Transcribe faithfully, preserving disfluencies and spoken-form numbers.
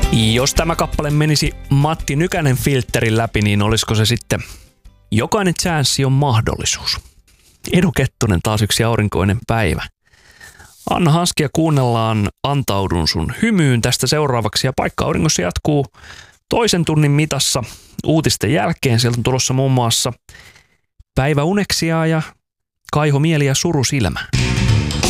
Jos tämä kappale menisi Matti Nykänen filterin läpi, niin olisiko se sitten jokainen chanssi on mahdollisuus. Edu Kettunen, taas yksi aurinkoinen päivä. Anna Hanskia kuunnellaan Antaudun sun hymyyn tästä seuraavaksi ja Paikka auringossa jatkuu toisen tunnin mitassa uutisten jälkeen. Sieltä on tulossa muun muassa Päiväuneksia ja Kaiho mieli ja suru silmä.